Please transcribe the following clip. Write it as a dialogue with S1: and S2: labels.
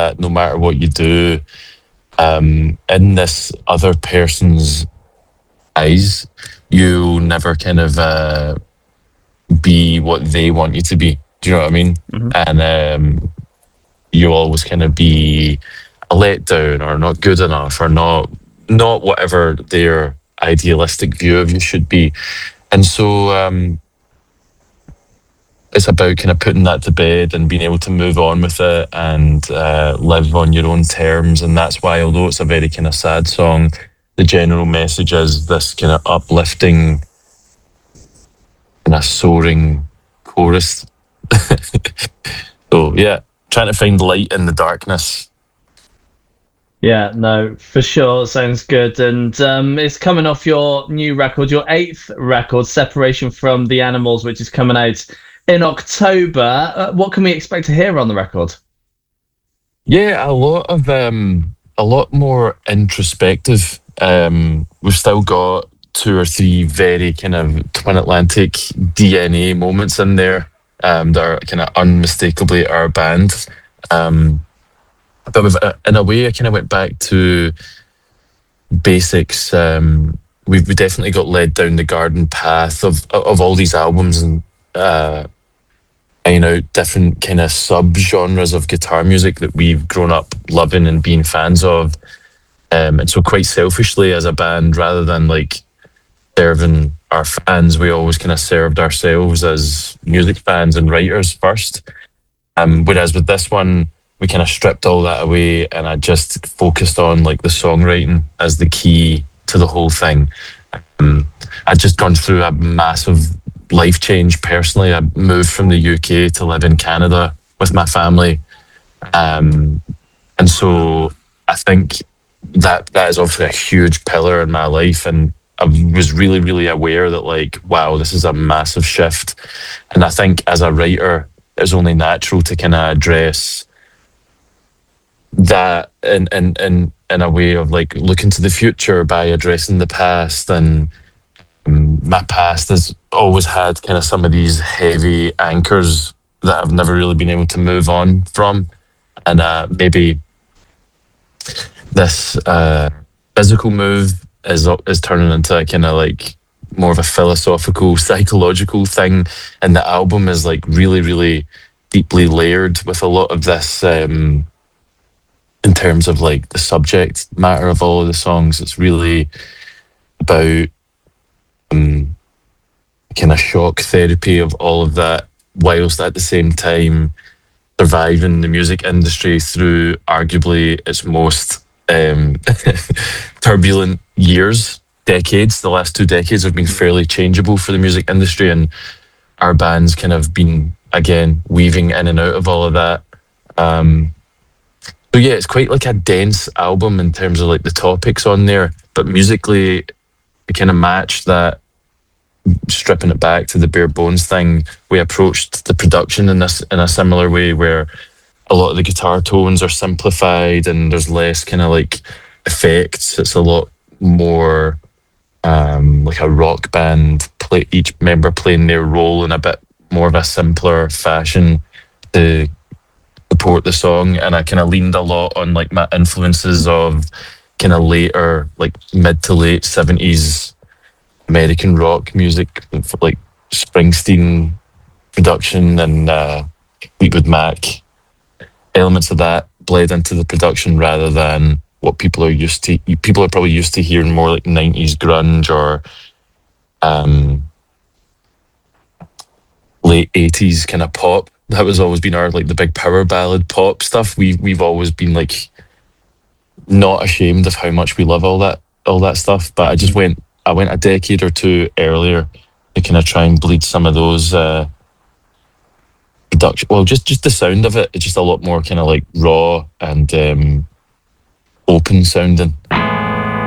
S1: that no matter what you do, in this other person's eyes, you'll never kind of be what they want you to be. Do you know what I mean?
S2: Hmm.
S1: And you'll always kind of be a letdown or not good enough or not whatever their idealistic view of you should be. And so it's about kind of putting that to bed and being able to move on with it and live on your own terms. And that's why, although it's a very kind of sad song, the general message is this kind of uplifting and a soaring chorus. So yeah, trying to find light in the darkness.
S2: Yeah, no, for sure. Sounds good. And it's coming off your new record, your eighth record, Separation from the Animals, which is coming out in October. What can we expect to hear on the record?
S1: Yeah, a lot more introspective. We've still got two or three very kind of Twin Atlantic DNA moments in there that are kind of unmistakably our band. Um, but in a way, I kind of went back to basics. We definitely got led down the garden path of all these albums and out different kind of sub genres of guitar music that we've grown up loving and being fans of. And so, quite selfishly, as a band, rather than like serving our fans, we always kind of served ourselves as music fans and writers first. Whereas with this one, we kind of stripped all that away, and I just focused on like the songwriting as the key to the whole thing. I'd just gone through a massive life change personally. I moved from the UK to live in Canada with my family, um, and so I think that is obviously a huge pillar in my life, and I was really, really aware that like, wow, this is a massive shift, and I think as a writer, it's only natural to kind of address that in a way of like looking to the future by addressing the past. And my past has always had kind of some of these heavy anchors that I've never really been able to move on from, and maybe this physical move is turning into a kind of like more of a philosophical psychological thing, and the album is like really, really deeply layered with a lot of this in terms of like the subject matter of all of the songs. It's really about kind of shock therapy of all of that, whilst at the same time surviving the music industry through arguably its most turbulent years, decades. The last 2 decades have been fairly changeable for the music industry, and our band's kind of been again weaving in and out of all of that. So yeah, it's quite like a dense album in terms of like the topics on there, but musically it kind of matched that. Stripping it back to the bare bones thing, we approached the production in this in a similar way, where a lot of the guitar tones are simplified and there's less kind of like effects. It's a lot more like a rock band, play each member playing their role in a bit more of a simpler fashion to support the song. And I kind of leaned a lot on like my influences of kind of later, like mid to late 70s American rock music, like Springsteen production and Fleetwood Mac. Elements of that bled into the production rather than what people are used to. People are probably used to hearing more like 90s grunge or um, late 80s kind of pop. That was always been our like the big power ballad pop stuff. We've always been like not ashamed of how much we love all that stuff. But I went a decade or two earlier to kind of try and bleed some of those production. Well, just the sound of it. It's just a lot more kind of like raw and open sounding.